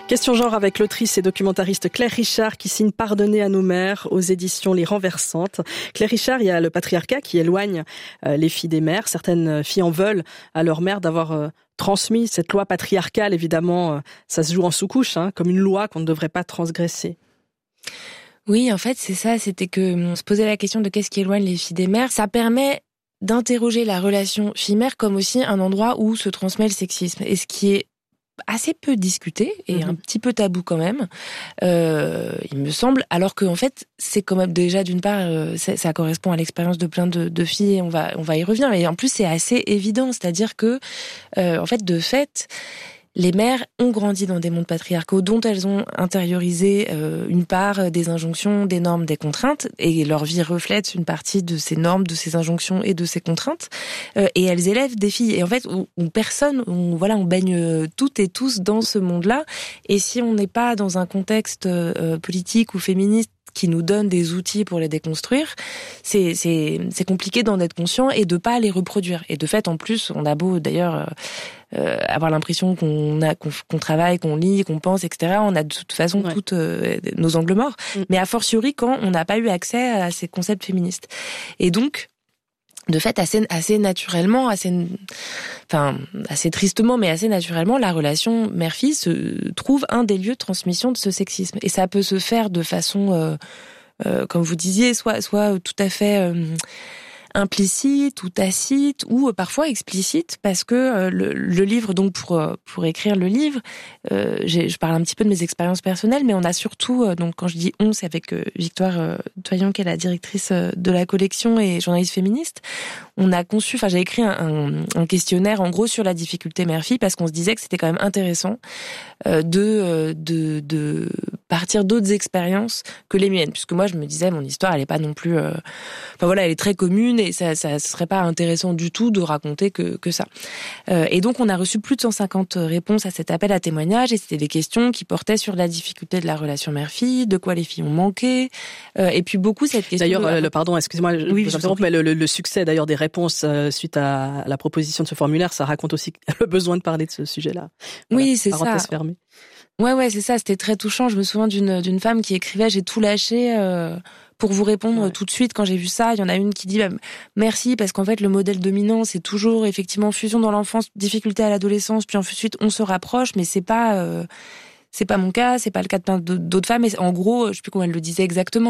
Question genre avec l'autrice et documentariste Claire Richard qui signe Pardonner à nos mères aux éditions Les Renversantes. Claire Richard, il y a le patriarcat qui éloigne les filles des mères. Certaines filles en veulent à leur mère d'avoir transmis cette loi patriarcale. Évidemment, ça se joue en sous-couche, comme une loi qu'on ne devrait pas transgresser. Oui, en fait, c'est ça. C'était que on se posait la question de qu'est-ce qui éloigne les filles des mères. Ça permet d'interroger la relation fille-mère comme aussi un endroit où se transmet le sexisme. Et ce qui est assez peu discuté et un petit peu tabou quand même, il me semble, alors que en fait c'est quand même déjà d'une part ça correspond à l'expérience de plein de filles et on va y revenir, mais en plus c'est assez évident, c'est-à-dire que en fait de fait les mères ont grandi dans des mondes patriarcaux dont elles ont intériorisé une part des injonctions, des normes, des contraintes, et leur vie reflète une partie de ces normes, de ces injonctions et de ces contraintes. Et elles élèvent des filles. Et en fait, on baigne toutes et tous dans ce monde-là. Et si on n'est pas dans un contexte politique ou féministe qui nous donne des outils pour les déconstruire, c'est compliqué d'en être conscient et de pas les reproduire. Et de fait, en plus, on a beau d'ailleurs avoir l'impression qu'on travaille, qu'on lit, qu'on pense, etc. On a de toute façon toutes nos angles morts. Mais a fortiori quand on n'a pas eu accès à ces concepts féministes. Et donc, de fait, assez naturellement, assez tristement, mais assez naturellement, la relation mère-fille se trouve un des lieux de transmission de ce sexisme. Et ça peut se faire de façon, comme vous disiez, soit tout à fait implicite ou tacite ou parfois explicite, parce que le livre, donc pour écrire le livre, je parle un petit peu de mes expériences personnelles, mais on a surtout, donc quand je dis on, c'est avec Victoire Toyon, qui est la directrice de la collection et journaliste féministe, on a conçu, j'ai écrit un questionnaire en gros sur la difficulté mère-fille, parce qu'on se disait que c'était quand même intéressant de partir d'autres expériences que les miennes, puisque moi je me disais mon histoire elle est pas non plus, elle est très commune et ça serait pas intéressant du tout de raconter que ça. Et donc on a reçu plus de 150 réponses à cet appel à témoignages, et c'était des questions qui portaient sur la difficulté de la relation mère-fille, de quoi les filles ont manqué, et puis beaucoup cette question. D'ailleurs, pardon, excusez-moi, mais le succès d'ailleurs des réponses suite à la proposition de ce formulaire, ça raconte aussi le besoin de parler de ce sujet-là. Voilà, oui, c'est ça. Parenthèse fermée. Ouais, c'est ça. C'était très touchant. Je me souviens d'une femme qui écrivait: j'ai tout lâché pour vous répondre tout de suite quand j'ai vu ça. Il y en a une qui dit merci, parce qu'en fait le modèle dominant c'est toujours effectivement fusion dans l'enfance, difficulté à l'adolescence, puis ensuite on se rapproche, mais c'est pas mon cas, c'est pas le cas de plein d'autres femmes. Et en gros, je sais plus comment elle le disait exactement.